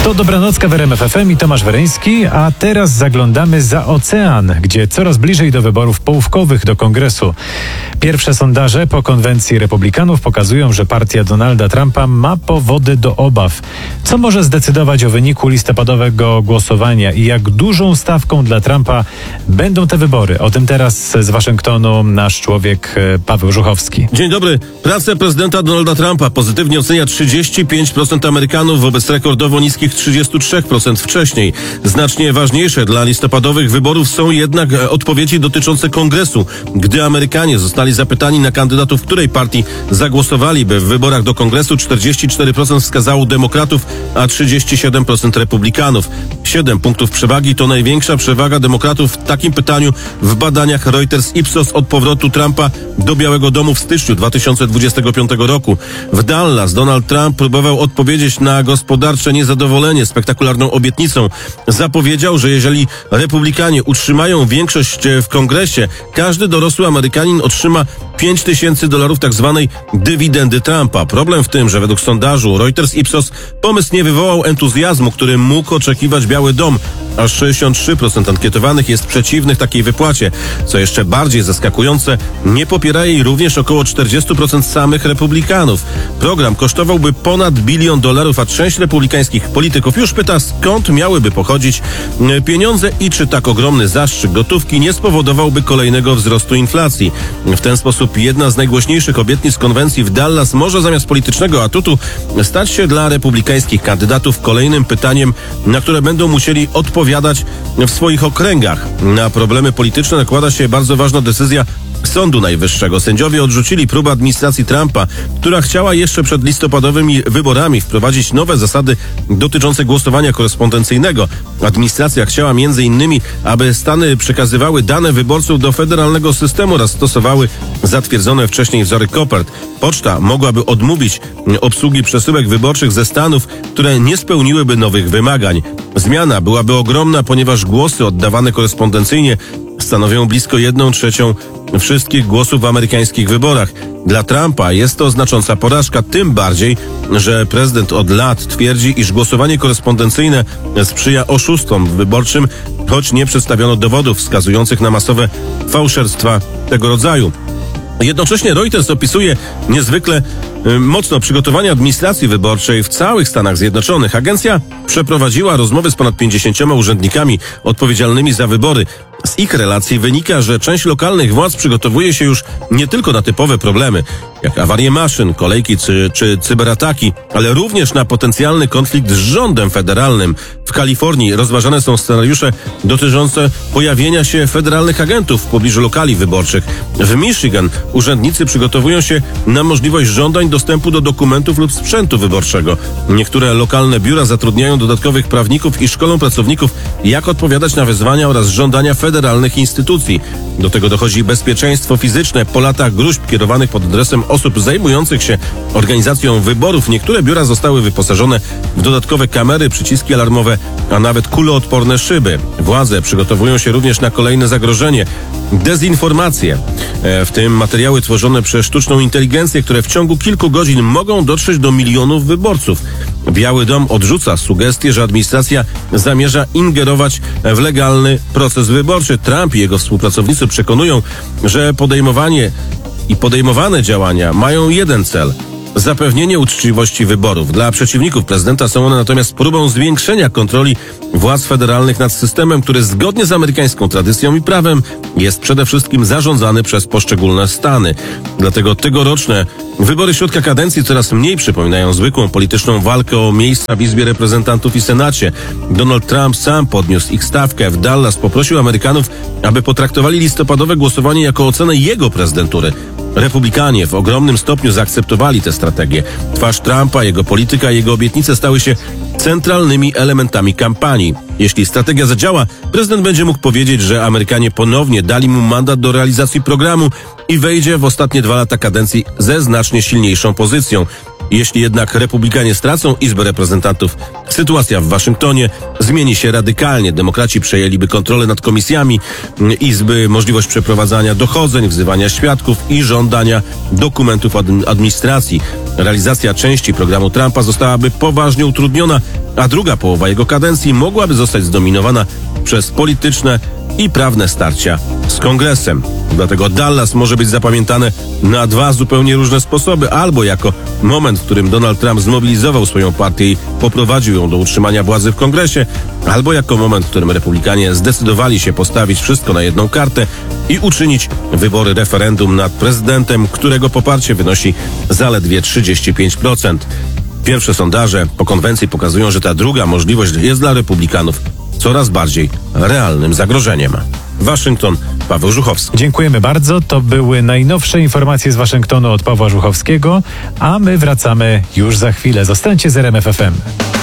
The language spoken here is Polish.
To Dobranocka w RMF FM i Tomasz Weryński, a teraz zaglądamy za ocean, gdzie coraz bliżej do wyborów połówkowych do Kongresu. Pierwsze sondaże po konwencji Republikanów pokazują, że partia Donalda Trumpa ma powody do obaw. Co może zdecydować o wyniku listopadowego głosowania i jak dużą stawką dla Trumpa będą te wybory? O tym teraz z Waszyngtonu nasz człowiek Paweł Żuchowski. Dzień dobry. Pracę prezydenta Donalda Trumpa pozytywnie ocenia 35% Amerykanów wobec rekordowo niskich 33% wcześniej. Znacznie ważniejsze dla listopadowych wyborów są jednak odpowiedzi dotyczące Kongresu. Gdy Amerykanie zostali zapytani na kandydatów której partii zagłosowaliby w wyborach do Kongresu, 44% wskazało demokratów, a 37% republikanów. 7 punktów przewagi to największa przewaga demokratów w takim pytaniu w badaniach Reuters-Ipsos od powrotu Trumpa do Białego Domu w styczniu 2025 roku. W Dallas Donald Trump próbował odpowiedzieć na gospodarcze niezadowolenie spektakularną obietnicą. Zapowiedział, że jeżeli republikanie utrzymają większość w Kongresie, każdy dorosły Amerykanin otrzyma $5,000 tak zwanej dywidendy Trumpa. Problem w tym, że według sondażu Reuters-Ipsos pomysł nie wywołał entuzjazmu, który mógł oczekiwać Biały Dom. Aż 63% ankietowanych jest przeciwnych takiej wypłacie. Co jeszcze bardziej zaskakujące, nie popiera jej również około 40% samych republikanów. Program kosztowałby ponad $1 bilion, a część republikańskich polityków już pyta, skąd miałyby pochodzić pieniądze i czy tak ogromny zastrzyk gotówki nie spowodowałby kolejnego wzrostu inflacji. W ten sposób jedna z najgłośniejszych obietnic konwencji w Dallas może zamiast politycznego atutu stać się dla republikańskich kandydatów kolejnym pytaniem, na które będą musieli odpowiadać w swoich okręgach. Na problemy polityczne nakłada się bardzo ważna decyzja Sądu Najwyższego. Sędziowie odrzucili próbę administracji Trumpa, która chciała jeszcze przed listopadowymi wyborami wprowadzić nowe zasady dotyczące głosowania korespondencyjnego. Administracja chciała m.in., aby Stany przekazywały dane wyborców do federalnego systemu oraz stosowały zatwierdzone wcześniej wzory kopert. Poczta mogłaby odmówić obsługi przesyłek wyborczych ze Stanów, które nie spełniłyby nowych wymagań. Zmiana byłaby ogromna, ponieważ głosy oddawane korespondencyjnie stanowią blisko 1/3 wszystkich głosów w amerykańskich wyborach. Dla Trumpa jest to znacząca porażka, tym bardziej, że prezydent od lat twierdzi, iż głosowanie korespondencyjne sprzyja oszustom wyborczym, choć nie przedstawiono dowodów wskazujących na masowe fałszerstwa tego rodzaju. Jednocześnie Reuters opisuje niezwykle mocno przygotowanie administracji wyborczej w całych Stanach Zjednoczonych. Agencja przeprowadziła rozmowy z ponad 50 urzędnikami odpowiedzialnymi za wybory. Z ich relacji wynika, że część lokalnych władz przygotowuje się już nie tylko na typowe problemy, jak awarie maszyn, kolejki czy cyberataki, ale również na potencjalny konflikt z rządem federalnym. W Kalifornii rozważane są scenariusze dotyczące pojawienia się federalnych agentów w pobliżu lokali wyborczych. W Michigan urzędnicy przygotowują się na możliwość żądań dostępu do dokumentów lub sprzętu wyborczego. Niektóre lokalne biura zatrudniają dodatkowych prawników i szkolą pracowników, jak odpowiadać na wezwania oraz żądania federalnych instytucji. Do tego dochodzi bezpieczeństwo fizyczne. Po latach gruźb kierowanych pod adresem osób zajmujących się organizacją wyborów, niektóre biura zostały wyposażone w dodatkowe kamery, przyciski alarmowe, a nawet kuloodporne szyby. Władze przygotowują się również na kolejne zagrożenie – dezinformację. W tym materiały tworzone przez sztuczną inteligencję, które w ciągu kilku godzin mogą dotrzeć do milionów wyborców. Biały Dom odrzuca sugestie, że administracja zamierza ingerować w legalny proces wyborczy. Trump i jego współpracownicy przekonują, że podejmowane działania mają jeden cel – zapewnienie uczciwości wyborów. Dla przeciwników prezydenta są one natomiast próbą zwiększenia kontroli władz federalnych nad systemem, który zgodnie z amerykańską tradycją i prawem jest przede wszystkim zarządzany przez poszczególne stany. Dlatego tegoroczne wybory środka kadencji coraz mniej przypominają zwykłą polityczną walkę o miejsca w Izbie Reprezentantów i Senacie. Donald Trump sam podniósł ich stawkę. W Dallas poprosił Amerykanów, aby potraktowali listopadowe głosowanie jako ocenę jego prezydentury. Republikanie w ogromnym stopniu zaakceptowali tę strategię. Twarz Trumpa, jego polityka i jego obietnice stały się centralnymi elementami kampanii. Jeśli strategia zadziała, prezydent będzie mógł powiedzieć, że Amerykanie ponownie dali mu mandat do realizacji programu i wejdzie w ostatnie 2 lata kadencji ze znacznie silniejszą pozycją. Jeśli jednak republikanie stracą Izbę Reprezentantów, sytuacja w Waszyngtonie zmieni się radykalnie. Demokraci przejęliby kontrolę nad komisjami Izby, możliwość przeprowadzania dochodzeń, wzywania świadków i żądania dokumentów administracji. Realizacja części programu Trumpa zostałaby poważnie utrudniona, a druga połowa jego kadencji mogłaby zostać zdominowana przez polityczne i prawne starcia z Kongresem. Dlatego Dallas może być zapamiętane na dwa zupełnie różne sposoby. Albo jako moment, w którym Donald Trump zmobilizował swoją partię i poprowadził ją do utrzymania władzy w Kongresie, albo jako moment, w którym Republikanie zdecydowali się postawić wszystko na jedną kartę i uczynić wybory referendum nad prezydentem, którego poparcie wynosi zaledwie 35%. Pierwsze sondaże po konwencji pokazują, że ta druga możliwość jest dla Republikanów coraz bardziej realnym zagrożeniem. Waszyngton, Paweł Żuchowski. Dziękujemy bardzo. To były najnowsze informacje z Waszyngtonu od Pawła Żuchowskiego, a my wracamy już za chwilę. Zostańcie z RMF FM.